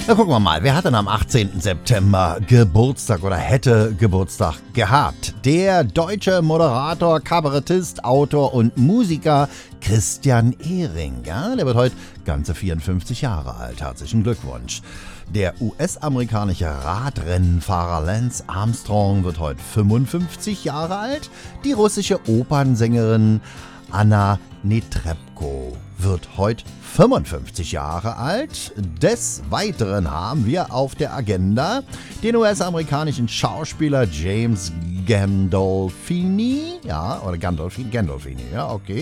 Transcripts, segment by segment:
Na, gucken wir mal, wer hat denn am 18. September Geburtstag oder hätte Geburtstag gehabt? Der deutsche Moderator, Kabarettist, Autor und Musiker Christian Ehring. Ja, der wird heute ganze 54 Jahre alt. Herzlichen Glückwunsch. Der US-amerikanische Radrennenfahrer Lance Armstrong wird heute 55 Jahre alt. Die russische Opernsängerin Anna Netrebko wird heute 55 Jahre alt. Des Weiteren haben wir auf der Agenda den US-amerikanischen Schauspieler James Gandolfini. Ja, oder Gandolfini, ja, okay.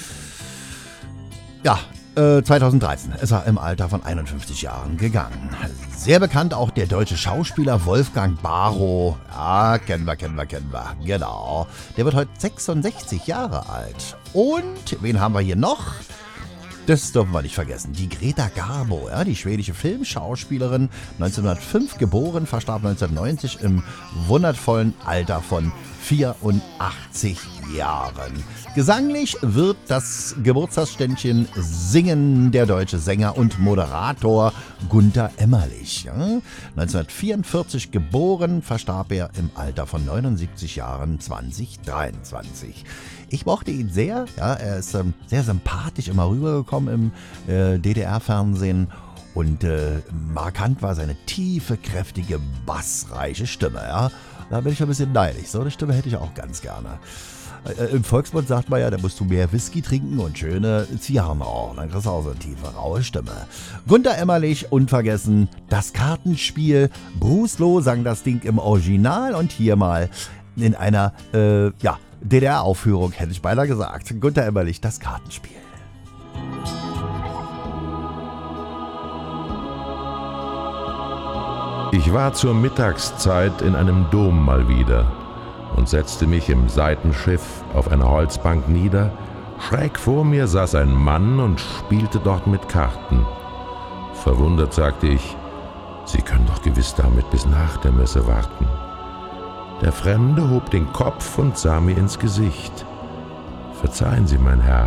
Ja, 2013 ist er im Alter von 51 Jahren gegangen. Sehr bekannt auch der deutsche Schauspieler Wolfgang Barrow. Ja, kennen wir. Genau. Der wird heute 66 Jahre alt. Und wen haben wir hier noch? Das dürfen wir nicht vergessen. Die Greta Garbo, ja, die schwedische Filmschauspielerin, 1905 geboren, verstarb 1990 im wundervollen Alter von 84 Jahren. Gesanglich wird das Geburtstagsständchen singen der deutsche Sänger und Moderator Gunter Emmerlich. Ja. 1944 geboren, verstarb er im Alter von 79 Jahren 2023. Ich mochte ihn sehr, ja, er ist sehr sympathisch immer rübergekommen im DDR-Fernsehen und markant war seine tiefe, kräftige, bassreiche Stimme. Ja. Da bin ich ein bisschen neidisch, so eine Stimme hätte ich auch ganz gerne. Im Volksmund sagt man ja, da musst du mehr Whisky trinken und schöne Zigarren rauchen. Dann kriegst du auch so eine tiefe, raue Stimme. Gunter Emmerlich, unvergessen, das Kartenspiel. Bruce Loh sang das Ding im Original und hier mal in einer, DDR-Aufführung, hätte ich beinahe gesagt. Gunter Emmerlich, das Kartenspiel. Ich war zur Mittagszeit in einem Dom mal wieder und setzte mich im Seitenschiff auf eine Holzbank nieder. Schräg vor mir saß ein Mann und spielte dort mit Karten. Verwundert sagte ich, Sie können doch gewiss damit bis nach der Messe warten. Der Fremde hob den Kopf und sah mir ins Gesicht. Verzeihen Sie, mein Herr,